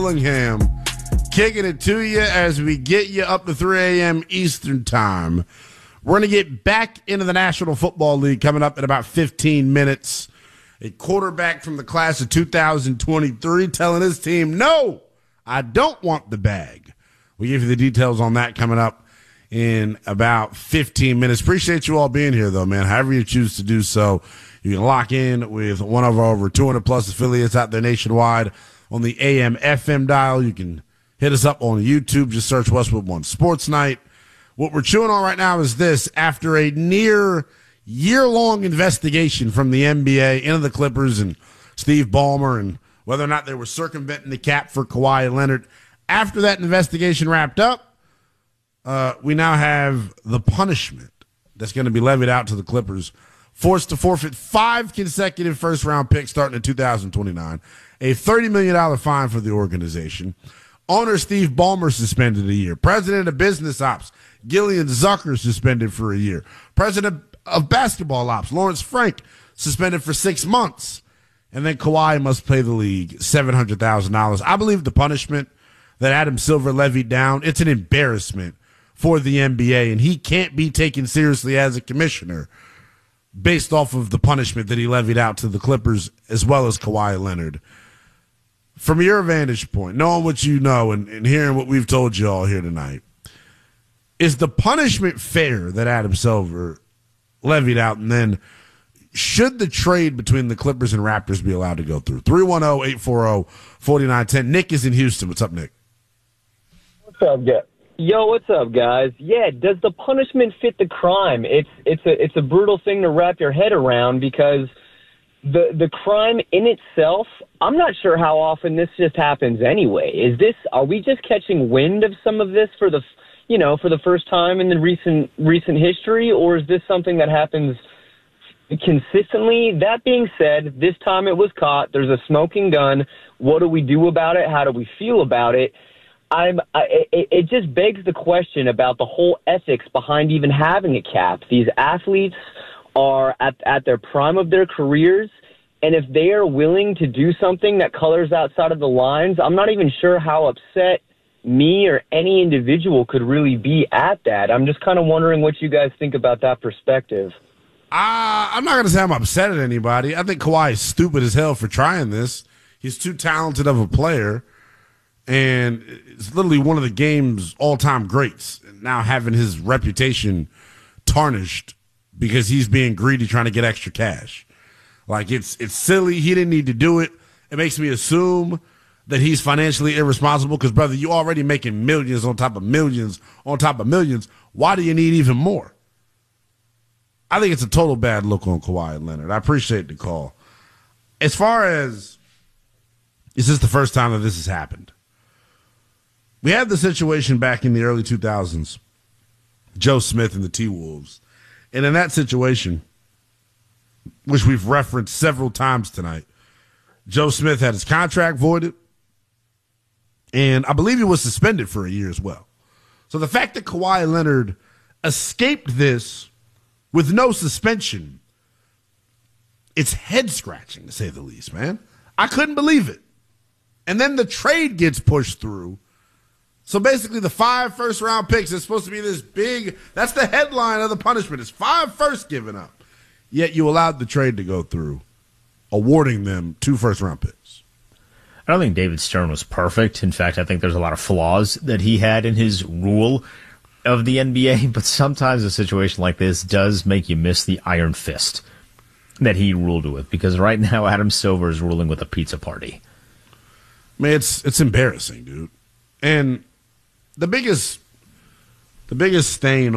Willingham kicking it to you as we get you up to 3 a.m. Eastern Time. We're going to get back into the National Football League coming up in about 15 minutes. A quarterback from the class of 2023 telling his team, no, I don't want the bag. We give you the details on that coming up in about 15 minutes. Appreciate you all being here, though, man. However you choose to do so, you can lock in with one of our over 200-plus affiliates out there nationwide on the AM, FM dial. You can hit us up on YouTube. Just search Westwood One Sports Night. What we're chewing on right now is this. After a near year-long investigation from the NBA into the Clippers and Steve Ballmer and whether or not they were circumventing the cap for Kawhi Leonard, after that investigation wrapped up, we now have the punishment that's going to be levied out to the Clippers, forced to forfeit 5 consecutive first-round picks starting in 2029, a $30 million fine for the organization. Owner Steve Ballmer suspended a year. President of Business Ops Gillian Zucker suspended for a year. President of Basketball Ops Lawrence Frank suspended for 6 months. And then Kawhi must pay the league $700,000. I believe the punishment that Adam Silver levied down, it's an embarrassment for the NBA, and he can't be taken seriously as a commissioner based off of the punishment that he levied out to the Clippers as well as Kawhi Leonard. From your vantage point, knowing what you know and hearing what we've told you all here tonight, is the punishment fair that Adam Silver levied out? And then should the trade between the Clippers and Raptors be allowed to go through? 310-840-4910. Nick is in Houston. What's up, Nick? What's up, guys? Yo, what's up, guys? Yeah, does the punishment fit the crime? It's a brutal thing to wrap your head around because the crime in itself, I'm not sure how often this just happens anyway. Are we just catching wind of some of this for the first time in the recent history, or is this something that happens consistently? That being said, this time it was caught. There's a smoking gun. What do we do about it? How do we feel about it? It just begs the question about the whole ethics behind even having a cap. These athletes are at their prime of their careers, and if they are willing to do something that colors outside of the lines, I'm not even sure how upset me or any individual could really be at that. I'm just kind of wondering what you guys think about that perspective. I'm not going to say I'm upset at anybody. I think Kawhi is stupid as hell for trying this. He's too talented of a player, and it's literally one of the game's all-time greats. Now having his reputation tarnished because he's being greedy trying to get extra cash. Like, it's silly. He didn't need to do it. It makes me assume that he's financially irresponsible because, brother, you already making millions on top of millions on top of millions. Why do you need even more? I think it's a total bad look on Kawhi Leonard. I appreciate the call. As far as, is this the first time that this has happened? We had the situation back in the early 2000s, Joe Smith and the T-Wolves. And in that situation, which we've referenced several times tonight, Joe Smith had his contract voided, and I believe he was suspended for a year as well. So the fact that Kawhi Leonard escaped this with no suspension, it's head-scratching, to say the least, man. I couldn't believe it. And then the trade gets pushed through. So basically the 5 first-round picks is supposed to be this big, that's the headline of the punishment. It's 5 first given up. Yet you allowed the trade to go through, awarding them 2 first-round picks. I don't think David Stern was perfect. In fact, I think there's a lot of flaws that he had in his rule of the NBA, but sometimes a situation like this does make you miss the iron fist that he ruled with, because right now Adam Silver is ruling with a pizza party. Man, it's embarrassing, dude. And the biggest stain